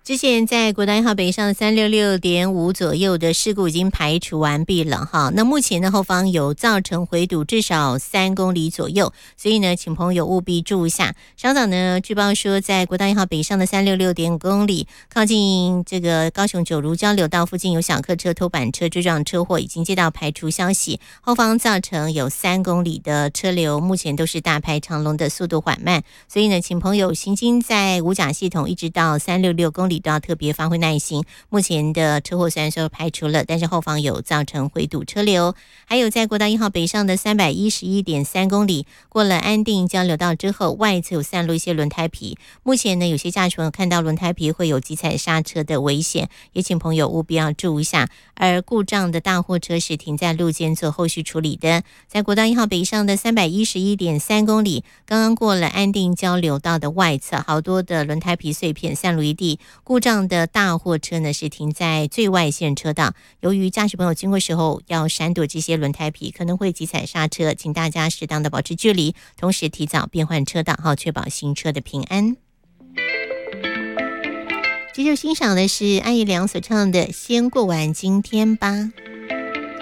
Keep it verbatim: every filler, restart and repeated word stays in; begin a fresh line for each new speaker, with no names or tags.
之前在国道一号北上三六六点五左右的事故已经排除完毕了哈。那目前呢后方有造成回堵至少三公里左右，所以呢请朋友务必注意一下。稍早呢据报说在国道一号北上的三六六点五公里，靠近这个高雄九如交流道附近有小客车偷板车追撞车祸，已经接到排除消息，后方造成有三公里的车流，目前都是大排长龙的速度缓慢，所以呢请朋友行经在五甲系统一直到三六六公里都要特别发挥耐心。目前的车祸虽然说排除了，但是后方有造成回堵车流。还有在国道一号北上的三百一十一点三公里，过了安定交流道之后，外侧有散落一些轮胎皮，目前呢有些驾驶朋友看到轮胎皮会有急踩刹车的危险，也请朋友务必要注意一下。而故障的大货车是停在路肩做后续处理的。在国道一号北上的三百一十一点三公里，刚刚过了安定交流道的外侧，好多的轮胎皮碎片散落一地，故障的大货车呢是停在最外线车道，由于驾驶朋友经过时候要闪躲这些轮胎皮，可能会急踩刹车，请大家适当的保持距离，同时提早变换车道，好确保行车的平安。接着欣赏的是安以良所唱的《先过完今天吧》。